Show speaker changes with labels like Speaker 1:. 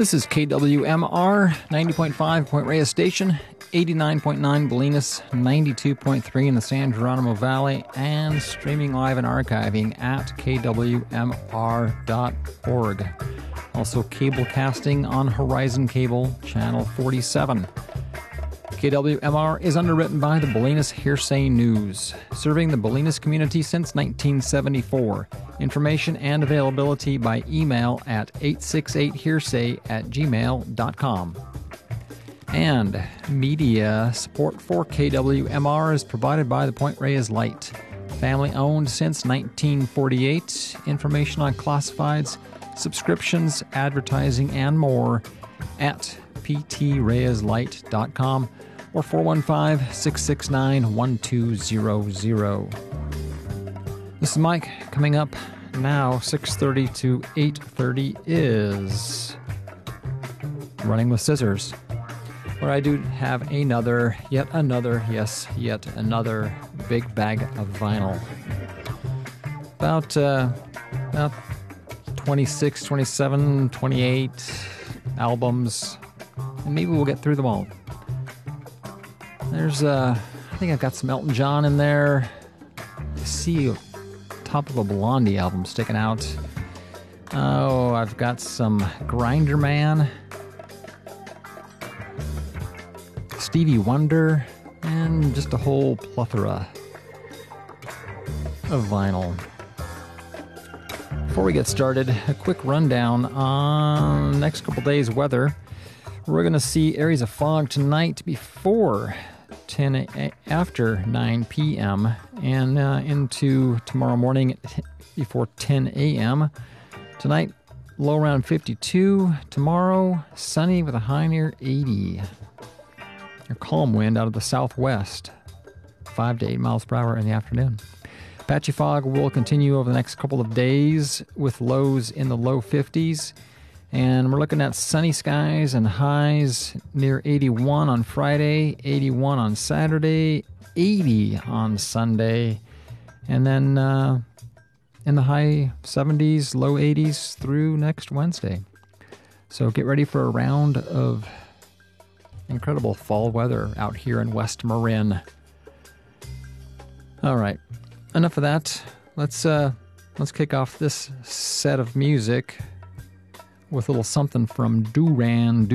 Speaker 1: This is KWMR 90.5 Point Reyes Station, 89.9 Bolinas, 92.3 in the San Geronimo Valley, and streaming live and archiving at kwmr.org. Also cablecasting on Horizon Cable, Channel 47. KWMR is underwritten by the Bolinas Hearsay News, serving the Bolinas community since 1974. Information and availability by email at 868hearsay@gmail.com. And media support for KWMR is provided by the Point Reyes Light. Family owned since 1948. Information on classifieds, subscriptions, advertising, and more at ptreyeslight.com or 415-669-1200. This is Mike. Coming up now, 6:30 to 8:30 is Running with Scissors, where I do have yet another big bag of vinyl. About 26, 27, 28 albums, and maybe we'll get through them all. There's, I think I've got some Elton John in there. I see top of a Blondie album sticking out. Oh, I've got some Grinder Man, Stevie Wonder, and just a whole plethora of vinyl. Before we get started, a quick rundown on next couple days' weather. We're going to see areas of fog tonight after 9 p.m. and into tomorrow morning before 10 a.m. Tonight, low around 52. Tomorrow, sunny with a high near 80. A calm wind out of the southwest, 5 to 8 miles per hour in the afternoon. Patchy fog will continue over the next couple of days with lows in the low 50s. And we're looking at sunny skies and highs near 81 on Friday, 81 on Saturday, 80 on Sunday, and then in the high 70s, low 80s through next Wednesday. So get ready for a round of incredible fall weather out here in West Marin. All right, enough of that. Let's kick off this set of music with a little something from Duran